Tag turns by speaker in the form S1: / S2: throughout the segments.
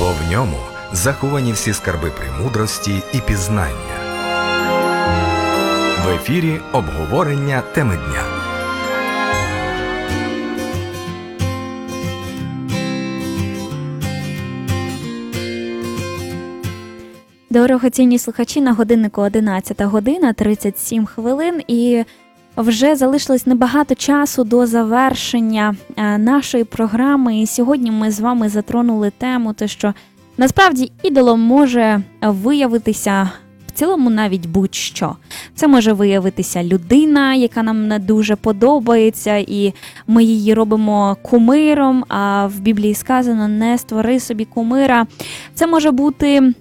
S1: бо в ньому заховані всі скарби премудрості і пізнання. В ефірі обговорення теми дня.
S2: Дорогоцінні слухачі, на годиннику 11 година 37 хвилин і вже залишилось небагато часу до завершення нашої програми. І сьогодні ми з вами затронули тему, те, що насправді ідолом може виявитися в цілому навіть будь-що. Це може виявитися людина, яка нам не дуже подобається, і ми її робимо кумиром, а в Біблії сказано «не створи собі кумира». Це може бути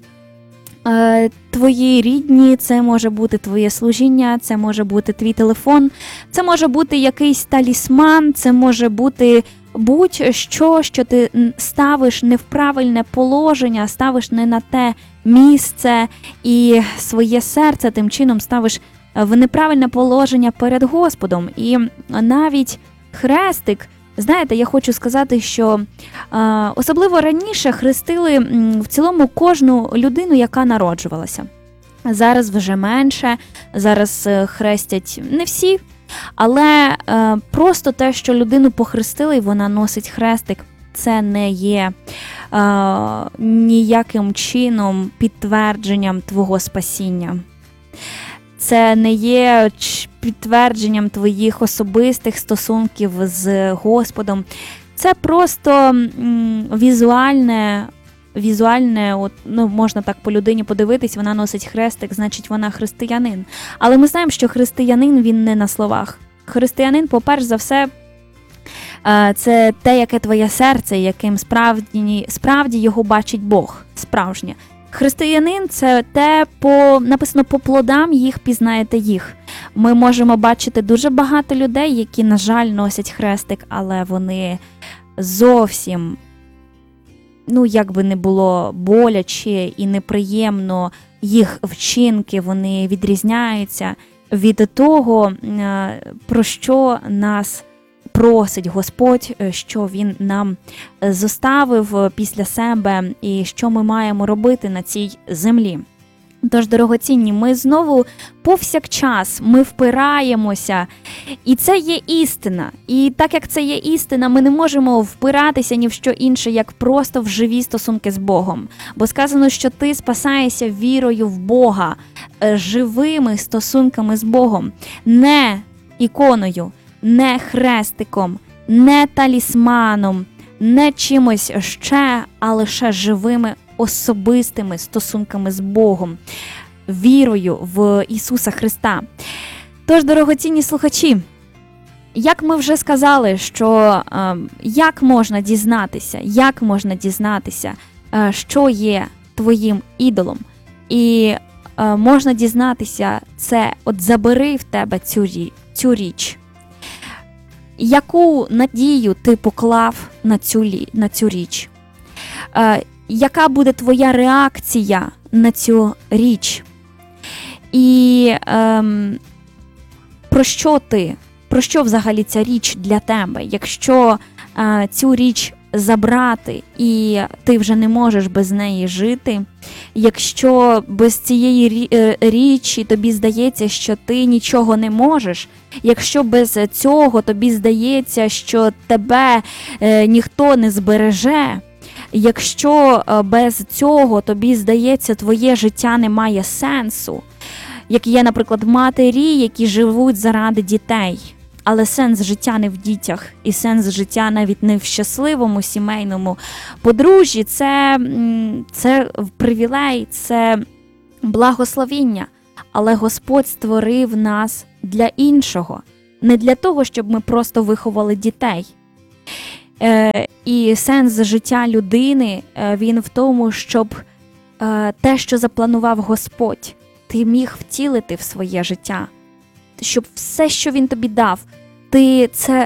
S2: твої рідні, це може бути твоє служіння, це може бути твій телефон, це може бути якийсь талісман, це може бути будь-що, що ти ставиш не в правильне положення, ставиш не на те місце і своє серце тим чином ставиш в неправильне положення перед Господом. І навіть хрестик, знаєте, я хочу сказати, що особливо раніше хрестили в цілому кожну людину, яка народжувалася. Зараз вже менше, зараз хрестять не всі, але просто те, що людину похрестили і вона носить хрестик, це не є ніяким чином підтвердженням твого спасіння. Це не є підтвердженням твоїх особистих стосунків з Господом. Це просто візуальне, от, можна так по людині подивитись, вона носить хрестик, значить вона християнин. Але ми знаємо, що християнин, він не на словах. Християнин, по-перше за все, це те, яке твоє серце, яким справді його бачить Бог, справжнє. Християнин – це те, написано, по плодам їх пізнаєте їх. Ми можемо бачити дуже багато людей, які, на жаль, носять хрестик, але вони зовсім, як би не було боляче і неприємно, їх вчинки, вони відрізняються від того, про що нас просить Господь, що Він нам зоставив після себе і що ми маємо робити на цій землі. Тож, дорогоцінні, ми знову повсякчас, ми впираємося, і це є істина. І так як це є істина, ми не можемо впиратися ні в що інше, як просто в живі стосунки з Богом. Бо сказано, що ти спасаєшся вірою в Бога, живими стосунками з Богом, не іконою, не хрестиком, не талісманом, не чимось ще, а лише живими особистими стосунками з Богом, вірою в Ісуса Христа. Тож, дорогоцінні слухачі, як ми вже сказали, що як можна дізнатися, що є твоїм ідолом, і можна дізнатися це, от забери в тебе цю річ. Яку надію ти поклав на цю річ? Яка буде твоя реакція на цю річ? І про що взагалі ця річ для тебе? Якщо цю річ забрати і ти вже не можеш без неї жити, якщо без цієї річі тобі здається, що ти нічого не можеш, якщо без цього тобі здається, що тебе ніхто не збереже, якщо без цього тобі здається, твоє життя не має сенсу, як є, наприклад, матері, які живуть заради дітей, але сенс життя не в дітях, і сенс життя навіть не в щасливому сімейному подружжі, це привілей, це благословіння. Але Господь створив нас для іншого, не для того, щоб ми просто виховали дітей. І сенс життя людини, він в тому, щоб те, що запланував Господь, ти міг втілити в своє життя. Щоб все, що він тобі дав, ти це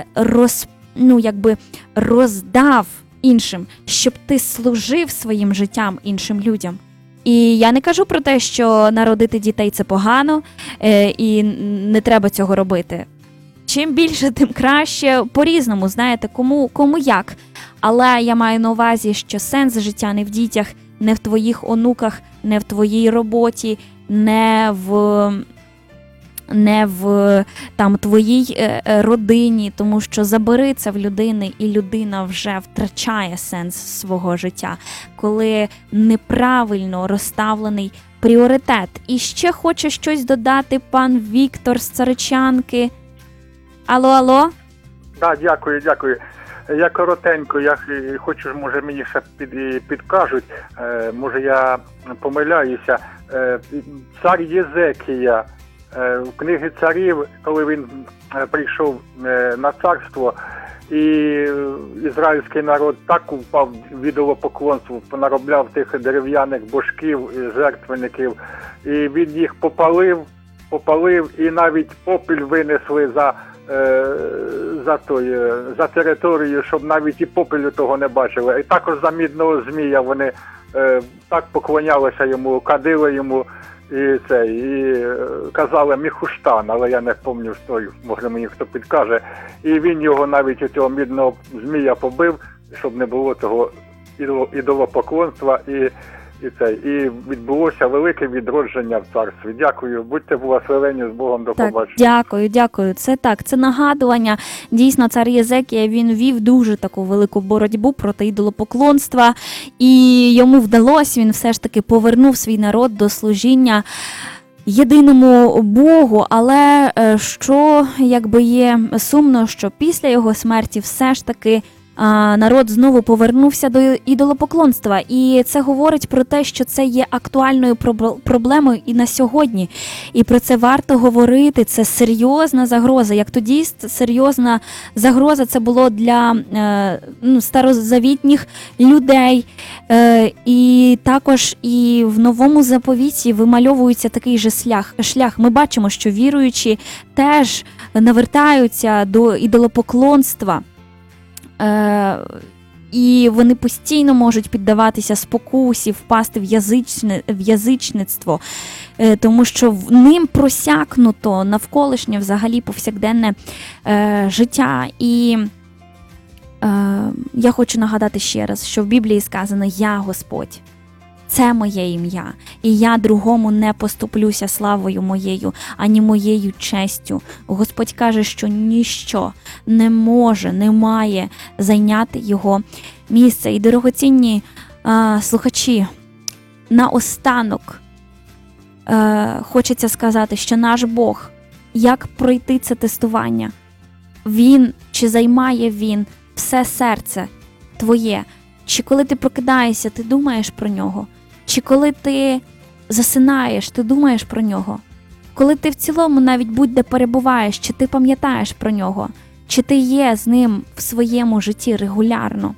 S2: роздав іншим, щоб ти служив своїм життям іншим людям. І я не кажу про те, що народити дітей – це погано, і не треба цього робити. Чим більше, тим краще, по-різному, знаєте, кому як. Але я маю на увазі, що сенс життя не в дітях, не в твоїх онуках, не в твоїй роботі, не в там твоїй родині, тому що забери це в людини, і людина вже втрачає сенс свого життя, коли неправильно розставлений пріоритет. І ще хоче щось додати пан Віктор з Царичанки. Алло?
S3: Так, дякую. Я коротенько, я хочу, може мені ще підкажуть, може я помиляюся. Цар Єзекія, в книгі царів, коли він прийшов на царство, і ізраїльський народ так упав в ідолопоклонство, понаробляв тих дерев'яних божків, жертвенників, і він їх попалив, і навіть попіль винесли за територію, щоб навіть і попелю того не бачили. І також за мідного змія вони так поклонялися йому, кадили йому і казали Міхуштан, але я не пам'ятаю історію, може мені хто підкаже. І він його навіть у цього мідного змія побив, щоб не було того ідолопоклонства, і відбулося велике відродження в царстві. Дякую, будьте благословені, з Богом, до побачення.
S2: Дякую. Це нагадування. Дійсно, цар Єзекія, він вів дуже таку велику боротьбу проти ідолопоклонства, і йому вдалося, він все ж таки повернув свій народ до служіння єдиному Богу, але що якби є сумно, що після його смерті все ж таки народ знову повернувся до ідолопоклонства. І це говорить про те, що це є актуальною проблемою і на сьогодні. І про це варто говорити. Це серйозна загроза. Як тоді серйозна загроза це було для старозавітніх людей. І також і в Новому Заповіті вимальовується такий же шлях. Ми бачимо, що віруючі теж навертаються до ідолопоклонства. І вони постійно можуть піддаватися спокусі, впасти в язичництво, тому що ним просякнуто навколишнє взагалі повсякденне життя. І я хочу нагадати ще раз, що в Біблії сказано «Я Господь». Це моє ім'я, і я другому не поступлюся славою моєю, ані моєю честю. Господь каже, що ніщо не має зайняти його місце. І, дорогоцінні слухачі, наостанок хочеться сказати, що наш Бог, як пройти це тестування, чи займає Він все серце твоє, чи коли ти прокидаєшся, ти думаєш про нього? Чи коли ти засинаєш, ти думаєш про нього? Коли ти в цілому навіть будь-де перебуваєш, чи ти пам'ятаєш про нього? Чи ти є з ним в своєму житті регулярно?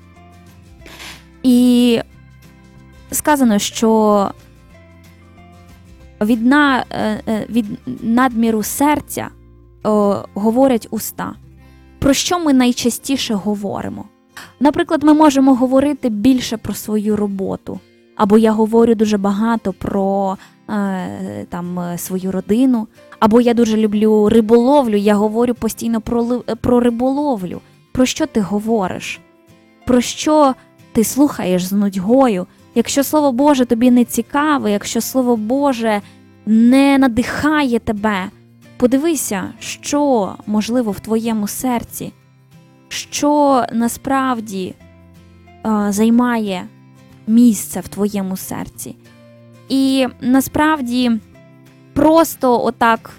S2: І сказано, що від надміру серця говорять уста. Про що ми найчастіше говоримо? Наприклад, ми можемо говорити більше про свою роботу, або я говорю дуже багато про свою родину, або я дуже люблю риболовлю, я говорю постійно про риболовлю. Про що ти говориш? Про що ти слухаєш з нудьгою? Якщо Слово Боже тобі не цікаве, якщо Слово Боже не надихає тебе, подивися, що можливо в твоєму серці, що насправді займає місце в твоєму серці. І насправді просто отак,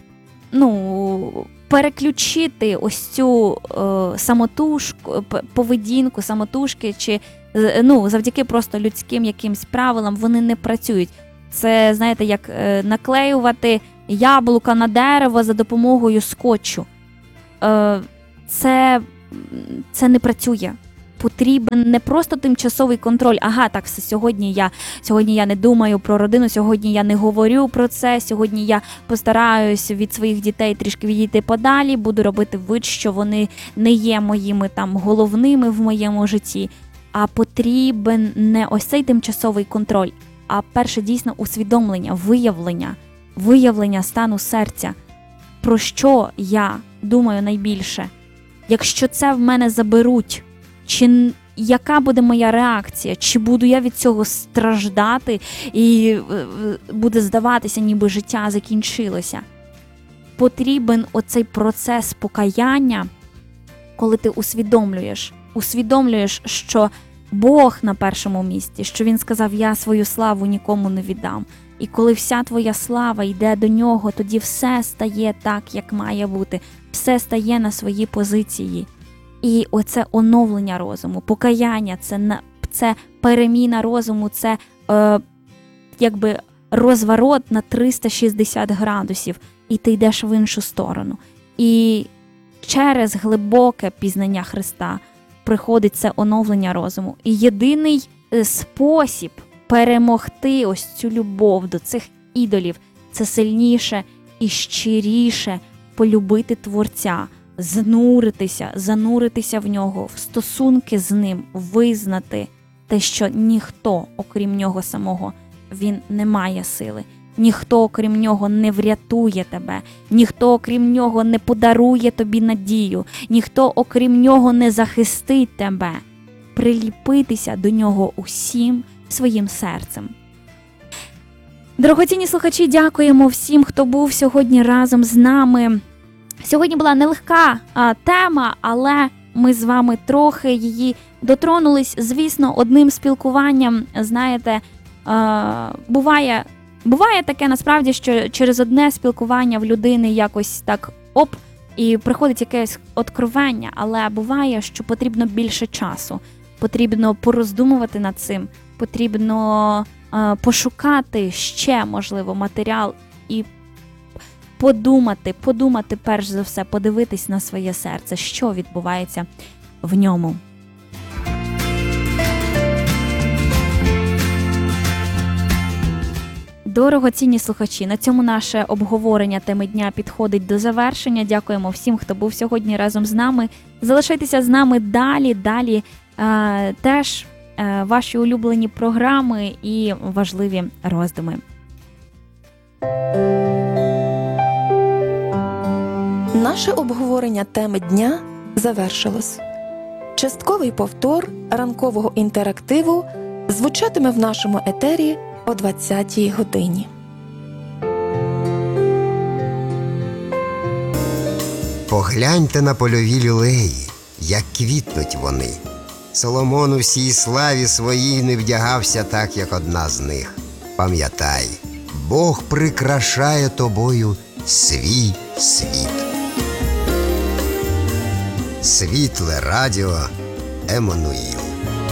S2: переключити ось цю самотужку, поведінку самотужки, чи завдяки просто людським якимсь правилам вони не працюють. Це, знаєте, як наклеювати яблука на дерево за допомогою скотчу. Це не працює. Потрібен не просто тимчасовий контроль. Так, все, сьогодні я не думаю про родину, сьогодні я не говорю про це, сьогодні я постараюсь від своїх дітей трішки відійти подалі, буду робити вид, що вони не є моїми головними в моєму житті. А потрібен не ось цей тимчасовий контроль, а перше дійсно усвідомлення, виявлення стану серця. Про що я думаю найбільше? Якщо це в мене заберуть, чи яка буде моя реакція? Чи буду я від цього страждати і буде здаватися, ніби життя закінчилося? Потрібен оцей процес покаяння, коли ти усвідомлюєш, що Бог на першому місці, що Він сказав: я свою славу нікому не віддам. І коли вся твоя слава йде до Нього, тоді все стає так, як має бути, все стає на свої позиції. І оце оновлення розуму, покаяння, це переміна розуму, це якби розворот на 360 градусів, і ти йдеш в іншу сторону. І через глибоке пізнання Христа приходить це оновлення розуму. І єдиний спосіб перемогти ось цю любов до цих ідолів – це сильніше і щиріше полюбити Творця, зануритися в Нього, в стосунки з Ним, визнати те, що ніхто, окрім Нього самого, Він не має сили. Ніхто, окрім Нього, не врятує тебе. Ніхто, окрім Нього, не подарує тобі надію. Ніхто, окрім Нього, не захистить тебе. Приліпитися до Нього усім своїм серцем. Дорогоцінні слухачі, дякуємо всім, хто був сьогодні разом з нами. Сьогодні була нелегка тема, але ми з вами трохи її дотронулись. Звісно, одним спілкуванням, знаєте, буває таке насправді, що через одне спілкування в людини якось так і приходить якесь откровення, але буває, що потрібно більше часу, потрібно пороздумувати над цим, потрібно пошукати ще, можливо, матеріал і подумати перш за все, подивитись на своє серце, що відбувається в ньому. Дорогоцінні слухачі, на цьому наше обговорення теми дня підходить до завершення. Дякуємо всім, хто був сьогодні разом з нами. Залишайтеся з нами далі теж ваші улюблені програми і важливі роздуми.
S4: Наше обговорення теми дня завершилось. Частковий повтор ранкового інтерактиву звучатиме в нашому етері о 20-й годині.
S5: Погляньте на польові люлеї, як квітнуть вони. Соломон у всій славі своїй не вдягався так, як одна з них. Пам'ятай, Бог прикрашає тобою свій світ. Світле радіо Еммануїл.